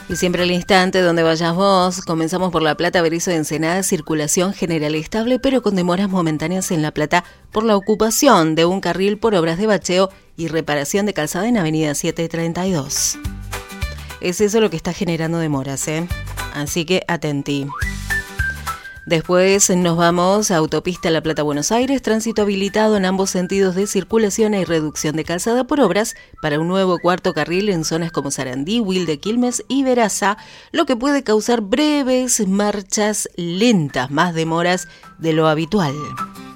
Y siempre al instante donde vayas vos. Comenzamos por La Plata, Berisso, Ensenada, circulación general estable, pero con demoras momentáneas en La Plata por la ocupación de un carril por obras de bacheo y reparación de calzada en Avenida 732. Es eso lo que está generando demoras, así que atentí. Después nos vamos a Autopista La Plata-Buenos Aires, tránsito habilitado en ambos sentidos de circulación y reducción de calzada por obras para un nuevo cuarto carril en zonas como Sarandí, Wilde, Quilmes y Veraza, lo que puede causar breves marchas lentas, más demoras de lo habitual.